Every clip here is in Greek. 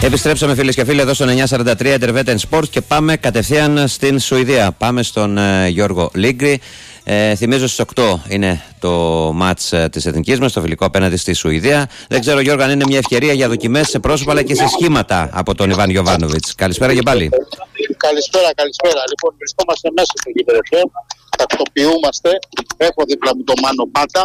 Επιστρέψαμε φίλες και φίλοι εδώ στο 943 Intervetten Sports και πάμε κατευθείαν στην Σουηδία. Πάμε στον Γιώργο Λίγκρη. Θυμίζω στις 8 είναι το μάτς της εθνικής μας, το φιλικό απέναντι στη Σουηδία. Δεν ξέρω Γιώργο αν είναι μια ευκαιρία για δοκιμές σε πρόσωπα αλλά και σε σχήματα από τον Ιβάν Γιοβάνοβιτς. Καλησπέρα και πάλι. Καλησπέρα. Λοιπόν, βρισκόμαστε μέσα στο γήπεδο. Τακτοποιούμαστε. Έχω δίπλα μου το Μάνο Πάτα.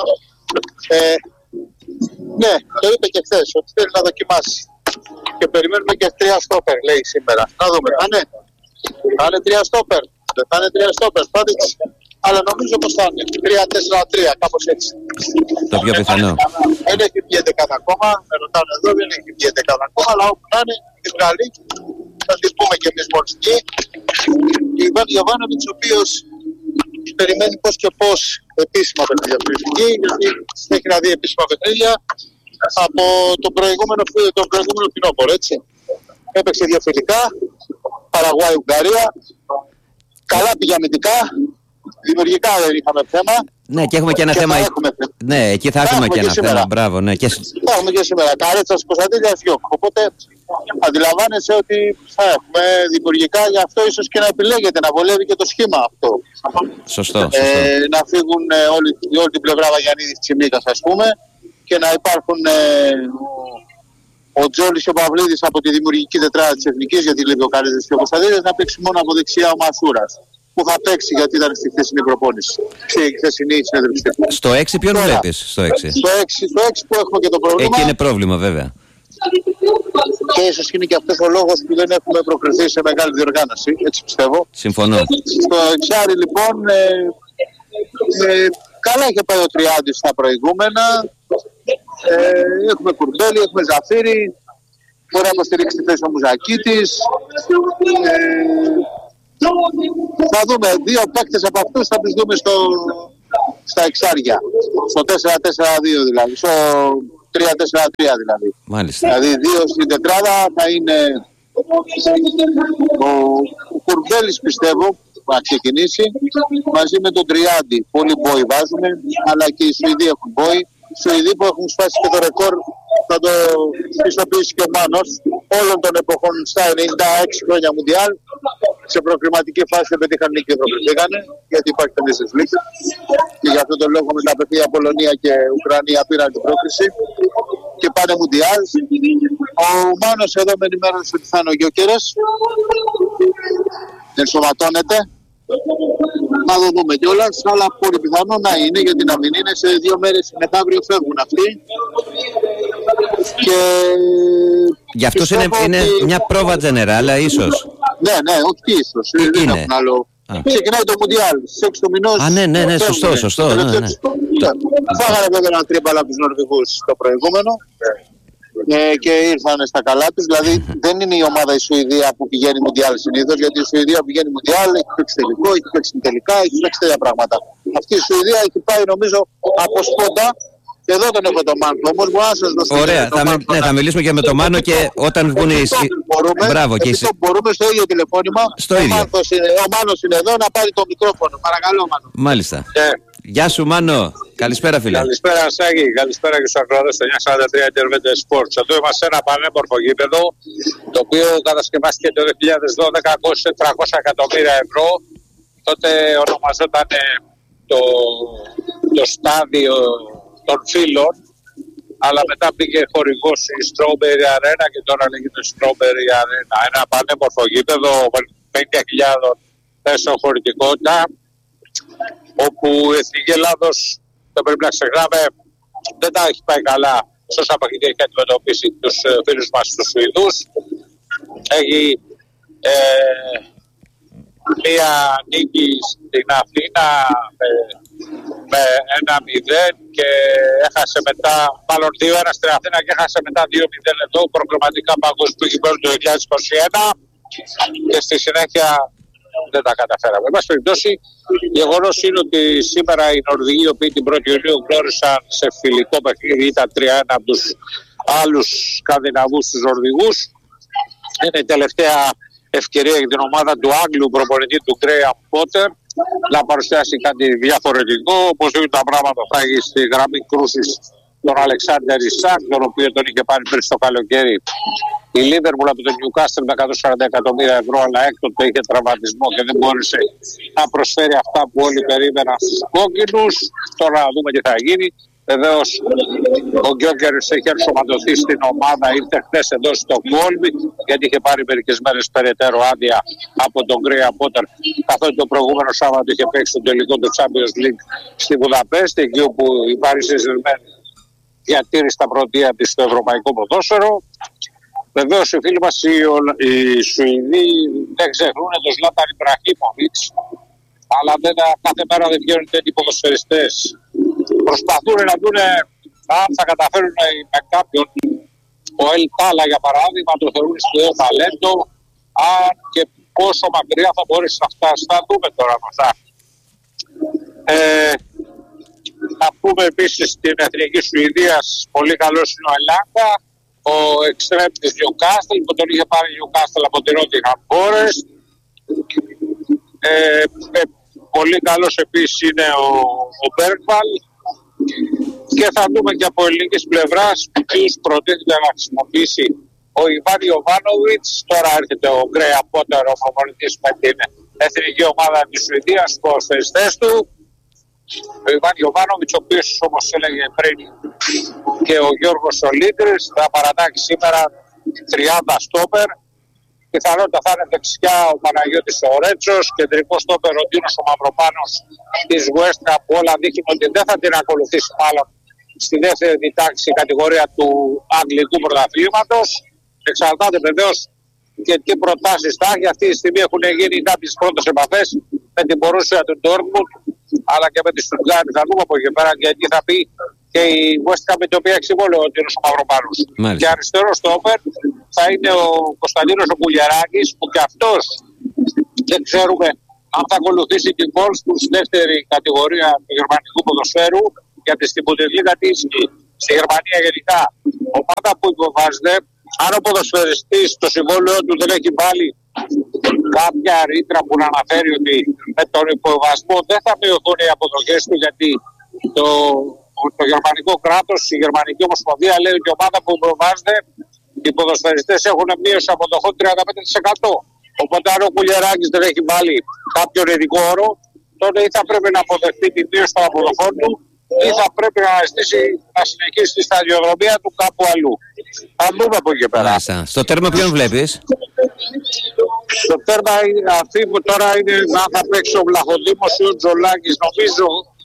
Ναι, το είπε και χθες ότι θέλει να δοκιμάσει. Και περιμένουμε και 3 στόπερ, λέει σήμερα. Να δούμε, θα είναι 3 στόπερ. Δεν θα είναι 3 στόπερ, αλλά νομίζω πως θα είναι 3-4-3, κάπως έτσι. Το πιο πιθανό. Δεν έχει βγει 11 ακόμα, με ρωτάνε εδώ, δεν έχει βγει 11 ακόμα, αλλά όπου να είναι, τη βγάλει. Θα την πούμε και εμείς μόλις εκεί. Ιβάν Γιοβάνοβιτς, ο οποίος περιμένει πώς και πώς επίσημα παιχνίδια του εθνική, γιατί έχει να δει επίσημα παιχνίδια από τον προηγούμενο φθινόπωρο, έτσι. Έπαιξε 2 φιλικά, Παραγουάη-Ουγγαρία, καλά πήγε αμυντικά, δημιουργικά δεν είχαμε θέμα. Ναι, και έχουμε και ένα θέμα. Ναι, εκεί θα έχουμε και ένα θέμα. Μπράβο, ναι. Θα έχουμε και σήμερα. Καρέτσας Κωνσταντίνιας Γιώκ. Οπότε αντιλαμβάνεσαι ότι θα έχουμε δημιουργικά, γι' αυτό ίσως και να επιλέγεται να βολεύει και το σχήμα αυτό. Σωστό. Να φύγουν όλη την πλευρά Βαγιανίδης Τσιμίκας, ας πούμε, και να υπάρχουν ο Τζόλης και ο Παυλίδης από τη δημιουργική τετράδα της Εθνικής, γιατί λέει ο Καρέτσας και ο Κωνσταντίνιας, να παίξει μόνο από δεξιά ο Μασούρας, που θα παίξει γιατί ήταν στη χθεσινή προπόνηση. Στη χθεσινή συνέντευξη. Στο 6 ποιον βλέπεις? Στο 6 που έχουμε και το πρόβλημα. Εκεί είναι πρόβλημα βέβαια. Και ίσως είναι και αυτός ο λόγος που δεν έχουμε προκριθεί σε μεγάλη διοργάνωση. Έτσι πιστεύω. Συμφωνώ. Στο εξάρι λοιπόν καλά είχε πάει ο Τριάντης στα προηγούμενα. Έχουμε Κουρμπέλη, έχουμε Ζαφύρι. Μπορεί να υποστηρίξει τη θέση ο Μουζακίτης. Θα δούμε 2 παίκτες από αυτούς, θα τους δούμε στα εξάρια. Στο 4-4-2 δηλαδή. Στο 3-4-3 δηλαδή. Μάλιστα. Δηλαδή 2 στην τετράδα θα είναι ο Κουρμπέλης, πιστεύω, που θα ξεκινήσει μαζί με τον Τριάντη. Πολλοί μπόι βάζουμε, αλλά και οι Σουηδοί έχουν μπόι. Οι Σουηδοί που έχουν σπάσει και το ρεκόρ θα το πιστοποιήσει και ο Μάνος όλων των εποχών στα 96 χρόνια Μουντιάλ. Σε προκριματική φάση δεν πετύχαν νίκη, δεν προκριθήκανε, γιατί υπάρχει το Nations League. Και γι' αυτό τον λόγο με τα παιδιά Πολωνία και Ουκρανία πήραν την πρόκριση και πάνε Μουντιάλ. Ο Μάνος εδώ με ενημέρωσε ότι θα είναι ο Γιόκερας. Ενσωματώνεται. Θα το δούμε κιόλας, αλλά πολύ πιθανό να είναι, γιατί να μην είναι. Σε 2 μέρες μεθαύριο φεύγουν αυτοί. Και για αυτούς είναι μια πρόβα τζενεράλα ίσως. Ναι, όχι ίσως. Δεν έχουν άλλο. Ξεκινάει το Μουντιάλ στις 6 του μηνός. Ναι, σωστό. Φάγανε βέβαια ένα τρίμπαλα από τους Νορβηγούς το προηγούμενο και ήρθαν στα καλά τους. Δηλαδή δεν είναι η ομάδα η Σουηδία που πηγαίνει Μουντιάλ συνήθως, γιατί η Σουηδία πηγαίνει Μουντιάλ, έχει παίξει τελικό, έχει παίξει τελικά, έχει παίξει τέτοια πράγματα. Αυτή η Σουηδία έχει πάει νομίζω από σπόντα. Εδώ τον έχω το Μάνο, όμως μπορώ να σας δώσω. Ωραία, θα μιλήσουμε και με το Μάνο και όταν βγουν οι... Μπράβο, και μπορούμε στο ίδιο τηλεφώνημα. Στο ίδιο. Ο Μάνος είναι εδώ να πάρει το μικρόφωνο. Παρακαλώ, Μάνο. Μάλιστα. Γεια σου, Μάνο. Καλησπέρα, φίλε. Καλησπέρα, Σάκη. Καλησπέρα και στους ακροατές στο 943 Intervetten Sports. Εδώ είμαστε σε ένα πανέμορφο γήπεδο, το οποίο κατασκευάστηκε το 2012, κόστησε 300 εκατομμύρια ευρώ. Τότε ονομαζόταν το στάδιο των φίλων, αλλά μετά πήγε χορηγός η Strawberry Arena και τώρα λέγεται Strawberry Arena. Ένα πανέμορφο γήπεδο, 50.000 θέσεων χωρητικότητα, όπου η Εθνική Ελλάδος, δεν πρέπει να ξεχνάμε, δεν τα έχει πάει καλά σε όσα παιχνίδια έχει αντιμετωπίσει τους φίλους μας τους Σουηδούς. Έχει μία νίκη στην Αθήνα με 1-0 και έχασε μετά, μάλλον 2-1 στην Αθήνα και έχασε μετά 2-0 εδώ, προκριματικά παγκόσμιο γήπεδο του 2021 και στη συνέχεια δεν τα καταφέραμε. Εν πάση περιπτώσει, γεγονός είναι ότι σήμερα οι Νορβηγοί, οι οποίοι την 1η Ιουνίου γνώρισαν σε φιλικό παιχνίδι, ήταν 3-1 από τους άλλους Σκανδιναβούς τους Νορβηγούς. Είναι η τελευταία ευκαιρία για την ομάδα του Άγγλου προπονητή του Graham Potter να παρουσιάσει κάτι διαφορετικό. Όπως δείτε τα πράγματα, θα έχει στη γραμμή κρούσης τον Αλεξάνδερ Ισακ, τον οποίο τον είχε πάρει πριν στο καλοκαίρι Η Λίβερπουλ από το Newcastle με 140 εκατομμύρια ευρώ, αλλά έκτοτε είχε τραυματισμό και δεν μπόρεσε να προσφέρει αυτά που όλοι περίμεναν στους κόκκινους. Τώρα να δούμε τι θα γίνει. Βεβαίως ο Γκιόκερς έχει ενσωματωθεί στην ομάδα, ήρθε χθες εδώ στο Κόλμη, γιατί είχε πάρει μερικές μέρες περαιτέρω άδεια από τον Γκρέαμ Πότερ, καθότι το προηγούμενο Σάββατο είχε παίξει το τελικό του Champions League στη Βουδαπέστη, εκεί όπου η Paris Saint-Germain διατήρησε τα πρωτεία της στο ευρωπαϊκό ποδόσφαιρο. Βεβαίως οι φίλοι μας οι Σουηδοί δεν ξεχνούν τον Ζλάταν Ιμπραχίμοβιτς, αλλά κάθε μέρα δεν βγαίνουν τέτοιοι ποδοσφαιριστές. Προσπαθούν να δουν αν θα καταφέρουν με κάποιον. Ο Ελ Τάλα για παράδειγμα το θεωρούν σπουδαίο ταλέντο, αν και πόσο μακριά θα μπορέσει να φτάσει. Θα δούμε τώρα αυτά. Θα πούμε επίσης την εθνική Σουηδίας, πολύ καλός είναι ο Ελάγκα, ο εξτρέμ της Newcastle που τον είχε πάρει Newcastle από την Nottingham Forest. Πολύ καλός επίσης είναι ο Μπέρκβαλ. Και θα δούμε και από ελληνικής πλευράς ποιους προτείνεται να χρησιμοποιήσει ο Ιβάν Ιωβάνοβιτς. Τώρα έρχεται ο Γκρέαμ Πότερ, ο προπονητής με την εθνική ομάδα της Σουηδίας, στους ποδοσφαιριστές του. Ο Ιβάν Ιωβάνοβιτς, ο οποίος όπως έλεγε πριν και ο Γιώργος Ολίγκρης, θα παρατάξει σήμερα 30 στόπερ. Πιθανότητα θα είναι δεξιά ο Παναγιώτης ο Ρέτσος, κεντρικό στόπερ ο Ντίνος ο Μαυροπάνος της West Ham, που όλα δείχνουν ότι δεν θα την ακολουθήσει μάλλον στη δεύτερη τάξη κατηγορία του Αγγλικού Πρωταθλήματος. Εξαρτάται βεβαίως και τι προτάσεις θα έχει. Αυτή τη στιγμή έχουν γίνει κάποιες πρώτες επαφές με την Μπορούσια του Ντόρτμουντ, αλλά και με τη Στουτγκάρτ. Θα δούμε από εκεί πέρα και εκεί θα πει και η West Ham, η οποία έχει συμβόλαιο ο Ντίνος ο Μαυροπάνος. Και αριστερό στόπερ θα είναι ο Κωνσταντίνος ο Κουλιαράκης, που και αυτός δεν ξέρουμε αν θα ακολουθήσει την Πόλς του στη δεύτερη κατηγορία του γερμανικού ποδοσφαίρου, γιατί στην Bundesliga τι ισχύει. Στη Γερμανία γενικά ομάδα που υποβάζεται, αν ο ποδοσφαιριστής στο συμβόλαιο του δεν έχει βάλει κάποια ρήτρα που να αναφέρει ότι με τον υποβασμό δεν θα μειωθούν οι αποδοχές του, γιατί το γερμανικό κράτος, η Γερμανική Ομοσπονδία λέει ότι η ομάδα που υποβάζεται, οι ποδοσφαιριστές έχουν μείωση αποδοχών 35%. Οπότε αν ο Κουλιεράκης δεν έχει βάλει κάποιον ειδικό όρο, τότε ή θα πρέπει να αποδεχτεί τη μείωση των αποδοχών του ή θα πρέπει να συνεχίσει τη σταδιοδρομία του κάπου αλλού. Θα δούμε από εκεί πέρα. Στο τέρμα ποιον βλέπεις? Στο τέρμα αυτή που τώρα είναι να θα παίξει ο Βλαχοδήμος ή ο Τζολάκης, νομίζω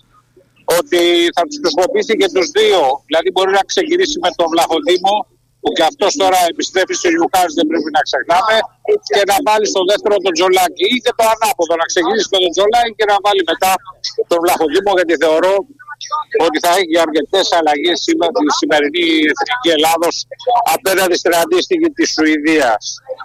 ότι θα τους χρησιμοποιήσει και τους δύο. Δηλαδή μπορεί να ξεκινήσει με τον Βλαχοδήμο, που και αυτός τώρα επιστρέφει στο Newcastle, δεν πρέπει να ξεχνάμε, και να βάλει στο δεύτερο τον Τζολάκη, ή και το ανάποδο, να ξεκινήσει με τον Τζολάκη και να βάλει μετά τον Βλαχοδήμο, γιατί θεωρώ ότι θα έχει αρκετές αλλαγές σήμερα τη σημερινή εθνική Ελλάδος απέναντι στην αντίστοιχη της Σουηδίας.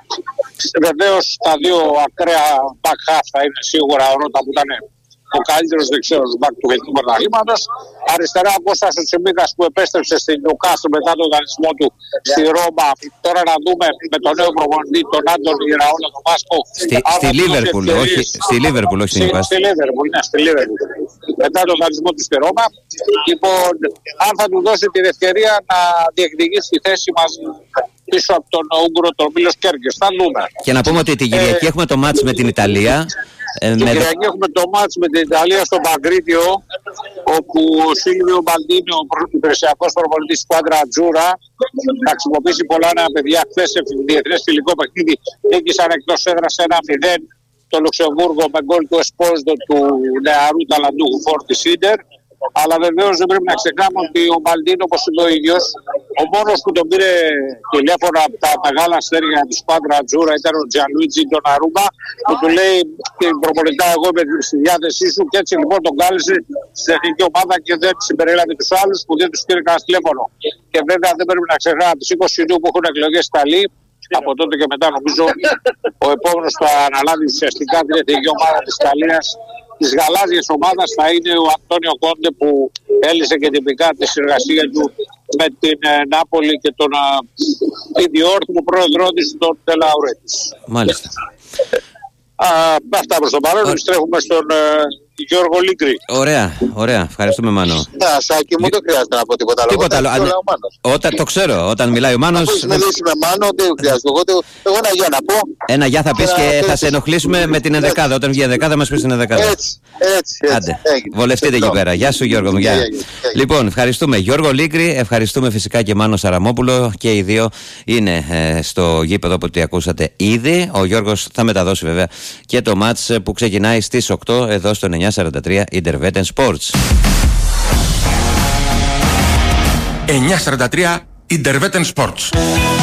Βεβαίως τα δύο ακραία back half θα είναι σίγουρα ο Ρώτα, που ήταν ο καλύτερος δεξιός μπακ του Εθνικού Πρωταθλήματος. Αριστερά ο Κώστας ο Τσιμίκας, που επέστρεψε στην Newcastle μετά τον δανεισμό του στη Ρώμα. Τώρα να δούμε με τον νέο προπονητή, τον Άντωνη Ραούλα, τον Βάσκο. Στη Λίβερπουλ, όχι στη Νewcastle. Στη Λίβερπουλ, ναι, στη Λίβερπουλ. Μετά τον δανεισμό του στη Ρώμα. Λοιπόν, αν θα του δώσει την ευκαιρία να διεκδικήσει τη θέση μας πίσω από τον Ούγγρο, τον Μίλος Κέρκες. Θα δούμε. Και να πούμε ότι την Κυριακή έχουμε το μάτς με την Ιταλία. Την Κυριακή έχουμε το μάτς με την Ιταλία στο Παγκρίτιο, όπου ο Σίλβιο Μπαλντίνο, ο υπηρεσιακός προπονητής της Σκουάντρα Ατζούρα, θα χρησιμοποιήσει πολλά νέα παιδιά. Χθες σε διεθνές φιλικό παιχνίδι νίκησαν εκτός έδρας 1-0 το Λουξεμβούργο με γκολ του Εσπόζδο του νεαρού ταλαντούχου Φόρτη Σίντερ. Αλλά βεβαίως δεν πρέπει να ξεχνάμε ότι ο Μπαλντίνο, όπως είναι ο ίδιος, ο μόνος που τον πήρε τηλέφωνο από τα μεγάλα αστέρια της Σκουάντρα Ατζούρα ήταν ο Τζιανλουίτζι Ντοναρούμα, που του λέει την προπονητά εγώ με στη διάθεσή σου, και έτσι λοιπόν τον κάλεσε στην εθνική ομάδα και δεν συμπεριέλαβε τους άλλους που δεν τους πήρε κανένα τηλέφωνο. Και βέβαια δεν πρέπει να ξεχνάμε τις 20 Ιουνίου που έχουν εκλογές Ιταλοί. Από τότε και μετά νομίζω ο επόμενος θα αναλάβει ουσιαστικά την εθνική ομάδα της Ιταλίας, της γαλάζιας ομάδας, θα είναι ο Αντώνιο Κόντε, που έλυσε και τυπικά τη συνεργασία του με την Νάπολη και τον ιδιόρθμο πρόεδρό της, τον Τελαουρέτης. Μάλιστα. Αυτά προς το παρόν. Επιστρέφουμε στον Γιώργο Λίγκρη. Ωραία. Ευχαριστούμε, Μάνο. Σάκη μου, δεν χρειάζεται να πω τίποτα άλλο. Τίποτα άλλο. Όταν το ξέρω, όταν μιλάει ο Μάνος. Αφού μιλήσει με Μάνο, δεν χρειάζεται. Εγώ ένα γεια να πω. Ένα γεια θα πεις και θα σε ενοχλήσουμε με την ενδεκάδα. Όταν βγει η ενδεκάδα, μας πεις την ενδεκάδα. Έτσι. Άντε, βολευτείτε εκεί πέρα. Γεια σου, Γιώργο μου. Γεια. Λοιπόν, ευχαριστούμε Γιώργο Λίγκρη, ευχαριστούμε φυσικά και Μάνο Σαραμόπουλο. Και οι δύο είναι στο γήπεδο που το ακούσατε ήδη. Ο Γιώργος θα μεταδώσει βέβαια και το μάτς που ξεκινάει στις 8 εδώ στο 943 Intervetten Sports. 943 Intervetten Sports.